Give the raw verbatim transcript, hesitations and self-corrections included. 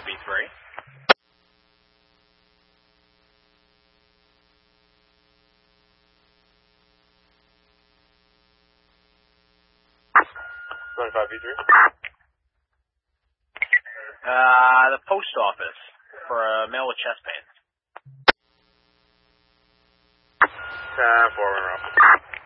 B three. twenty-five B three. Uh, the post office for a mail with chest pains. Time for one, Russell.